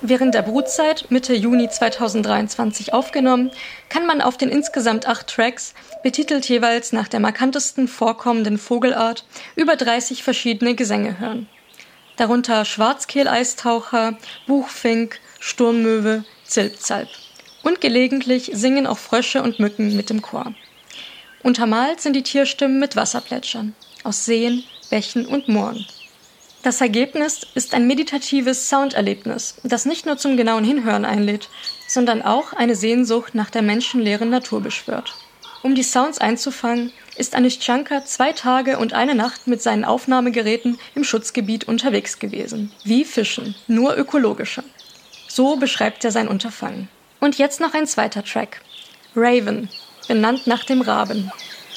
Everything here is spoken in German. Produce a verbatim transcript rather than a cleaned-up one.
Während der Brutzeit, Mitte Juni zweitausenddreiundzwanzig aufgenommen, kann man auf den insgesamt acht Tracks, betitelt jeweils nach der markantesten vorkommenden Vogelart, über dreißig verschiedene Gesänge hören. Darunter Schwarzkehl-Eistaucher, Buchfink, Sturmmöwe, Zilpzalp. Und gelegentlich singen auch Frösche und Mücken mit im Chor. Untermalt sind die Tierstimmen mit Wasserplätschern aus Seen, Bächen und Mooren. Das Ergebnis ist ein meditatives Sounderlebnis, das nicht nur zum genauen Hinhören einlädt, sondern auch eine Sehnsucht nach der menschenleeren Natur beschwört. Um die Sounds einzufangen, ist Anischanka zwei Tage und eine Nacht mit seinen Aufnahmegeräten im Schutzgebiet unterwegs gewesen. Wie Fischen, nur ökologischer. So beschreibt er sein Unterfangen. Und jetzt noch ein zweiter Track. Raven, benannt nach dem Raben.